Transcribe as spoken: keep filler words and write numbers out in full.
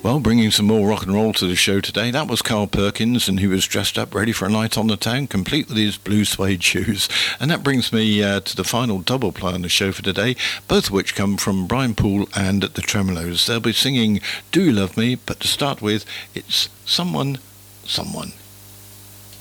Well, bringing some more rock and roll to the show today, that was Carl Perkins, and he was dressed up ready for a night on the town, complete with his blue suede shoes. And that brings me uh, to the final double play on the show for today, both of which come from Brian Poole and the Tremolos. They'll be singing Do You Love Me, but to start with, it's Someone, Someone.